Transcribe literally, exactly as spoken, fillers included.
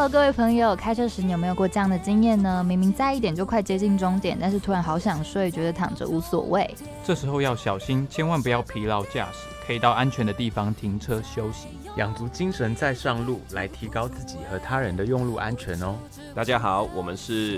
Hello， 各位朋友，开车时你有没有过这样的经验呢？明明在一点就快接近终点，但是突然好想睡，觉得躺着无所谓。 这时候要小心，千万不要疲劳驾驶，可以到安全的地方停车休息， 养足精神再上路，来提高自己和他人的用路安全哦。 大家好，我们是